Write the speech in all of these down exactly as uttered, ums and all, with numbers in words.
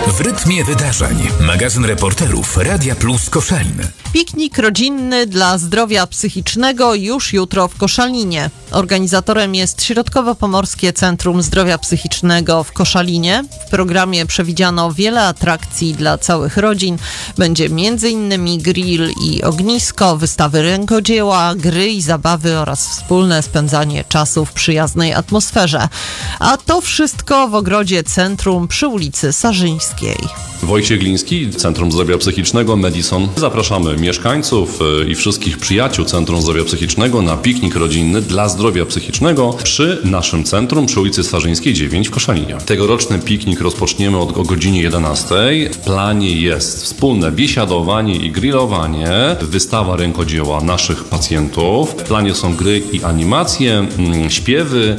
W rytmie wydarzeń. Magazyn reporterów Radia Plus Koszalin. Piknik rodzinny dla zdrowia psychicznego już jutro w Koszalinie. Organizatorem jest Środkowo-Pomorskie Centrum Zdrowia Psychicznego w Koszalinie. W programie przewidziano wiele atrakcji dla całych rodzin. Będzie między innymi grill i ognisko, wystawy rękodzieła, gry i zabawy oraz wspólne spędzanie czasu w przyjaznej atmosferze. A to wszystko w ogrodzie centrum przy ulicy Sarzyńskiej. Wojciech Gliński, Centrum Zdrowia Psychicznego Madison. Zapraszamy mieszkańców i wszystkich przyjaciół Centrum Zdrowia Psychicznego na piknik rodzinny dla zdrowia psychicznego przy naszym centrum przy ulicy Sarzyńskiej dziewięć w Koszalinie. Tegoroczny piknik rozpoczniemy od o godzinie jedenastej. W planie jest wspólne biesiadowanie i grillowanie, wystawa rękodzieła naszych pacjentów. W planie są gry i animacje, śpiewy,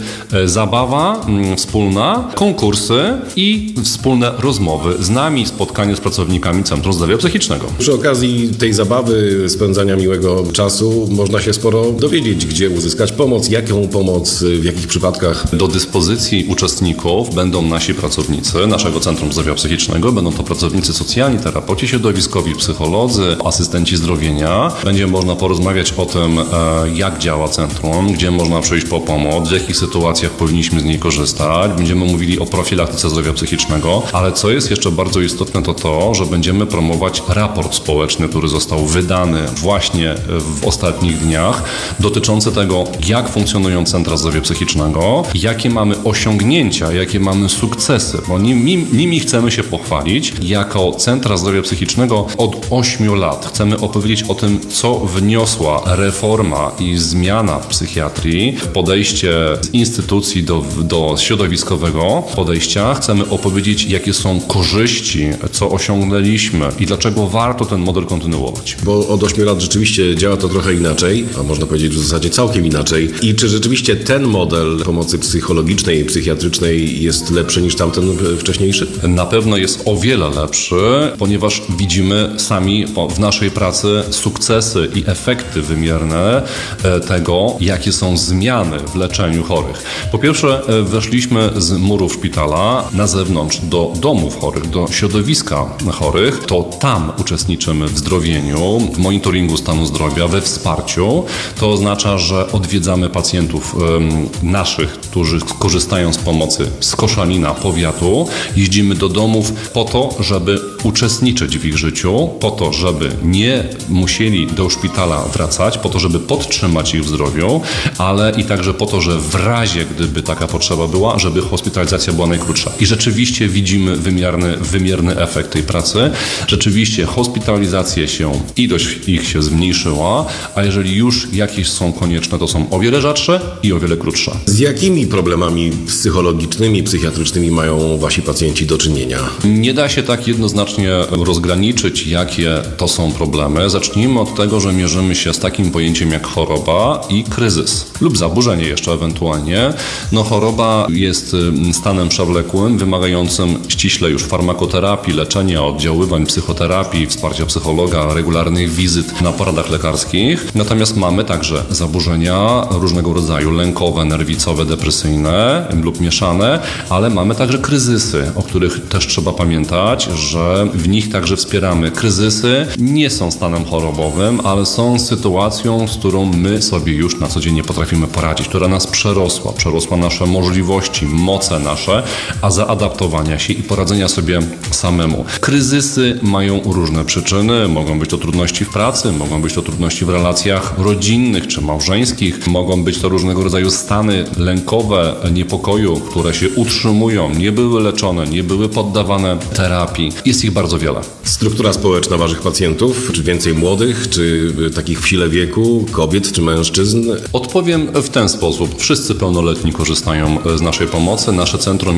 zabawa wspólna, konkursy i wspólne rozmowy z nami, spotkanie z pracownikami Centrum Zdrowia Psychicznego. Przy okazji tej zabawy, spędzania miłego czasu można się sporo dowiedzieć, gdzie uzyskać pomoc, jaką pomoc, w jakich przypadkach. Do dyspozycji uczestników będą nasi pracownicy naszego Centrum Zdrowia Psychicznego. Będą to pracownicy socjalni, terapeuci środowiskowi, psycholodzy, asystenci zdrowienia. Będzie można porozmawiać o tym, jak działa centrum, gdzie można przyjść po pomoc, w jakich sytuacjach powinniśmy z niej korzystać. Będziemy mówili o profilaktyce zdrowia psychicznego, ale co jest jeszcze bardzo istotne, to to, że będziemy promować raport społeczny, który został wydany właśnie w ostatnich dniach, dotyczący tego, jak funkcjonują centra zdrowia psychicznego, jakie mamy osiągnięcia, jakie mamy sukcesy, bo nimi, nimi chcemy się pochwalić. Jako Centra Zdrowia Psychicznego od ośmiu lat chcemy opowiedzieć o tym, co wniosła reforma i zmiana w psychiatrii, podejście z instytucji do, do środowiskowego podejścia. Chcemy opowiedzieć, jakie są korzyści, co osiągnęliśmy i dlaczego warto ten model kontynuować. Bo od ośmiu lat rzeczywiście działa to trochę inaczej, a można powiedzieć, że w zasadzie całkiem inaczej. I czy rzeczywiście ten model pomocy psychologicznej i psychiatrycznej jest lepszy niż tamten wcześniejszy? Na pewno jest o wiele lepszy, ponieważ widzimy sami w naszej pracy sukcesy i efekty wymierne tego, jakie są zmiany w leczeniu chorych. Po pierwsze, weszliśmy z murów szpitala na zewnątrz do domów chorych, do środowiska chorych. To tam uczestniczymy w zdrowieniu, w monitoringu stanu zdrowia, we wsparciu. To oznacza, że odwiedzamy pacjentów um, naszych, którzy korzystają z pomocy z Koszalina, powiatu. Jeździmy do domów po to, żeby uczestniczyć w ich życiu, po to, żeby nie musieli do szpitala wracać, po to, żeby podtrzymać ich w zdrowiu, ale i także po to, że w razie, gdyby taka potrzeba była, żeby hospitalizacja była najkrótsza. I rzeczywiście widzimy wymierny, wymierny efekt tej pracy. Rzeczywiście hospitalizacje się, ilość ich się zmniejszyła, a jeżeli już jakieś są konieczne, to są o wiele rzadsze i o wiele krótsze. Z jakimi problemami psychologicznymi, psychiatrycznymi mają wasi pacjenci do czynienia? Nie da się tak jednoznacznie rozgraniczyć, jakie to są problemy. Zacznijmy od tego, że mierzymy się z takim pojęciem jak choroba i kryzys lub zaburzenie jeszcze ewentualnie. No choroba jest stanem przewlekłym, wymagającym ściśle już farmakoterapii, leczenia, oddziaływań, psychoterapii, wsparcia psychologa, regularnych wizyt na poradach lekarskich. Natomiast mamy także zaburzenia różnego rodzaju, lękowe, nerwicowe, depresyjne lub mieszane, ale mamy także kryzysy, o których też trzeba pamiętać, że w nich także wspieramy. Kryzysy nie są stanem chorobowym, ale są sytuacją, z którą my sobie już na co dzień nie potrafimy poradzić, która nas przerosła, przerosła nasze możliwości, moce nasze, a zaadaptowania się i poradzenia sobie samemu. Kryzysy mają różne przyczyny, mogą być to trudności w pracy, mogą być to trudności w relacjach rodzinnych czy małżeńskich, mogą być to różnego rodzaju stany lękowe, niepokoju, które się utrzymują, nie były leczone, nie były poddawane terapii. Jest ich bardzo wiele. Struktura społeczna waszych pacjentów, czy więcej młodych, czy takich w sile wieku, kobiet czy mężczyzn? Odpowiem w ten sposób. Wszyscy pełnoletni korzystają z naszej pomocy. Nasze centrum